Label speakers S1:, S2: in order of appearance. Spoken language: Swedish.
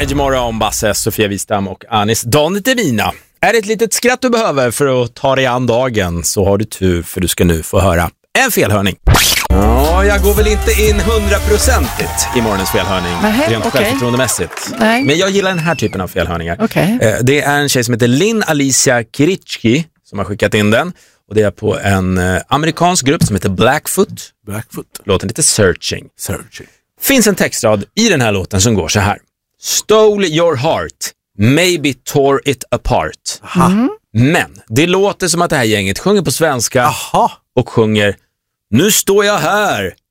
S1: Energy Morgon, Basse, Sofia Wistam och Anis Don Devina. Är det ett litet skratt du behöver för att ta dig an dagen, så har du tur, för du ska nu få höra en felhörning. Ja, jag går väl inte in 100% i morgonens felhörning, rent självförtroendemässigt. Men jag gillar den här typen av felhörningar. Det är en tjej som heter Lynn Alicia Kiritski som har skickat in den. Och det är på en amerikansk grupp som heter Blackfoot. Låten heter Searching. Finns en textrad i den här låten som går så här. Stole your heart, maybe tore it apart. Men det låter som att det här gänget sjunger på svenska och sjunger: nu står jag här,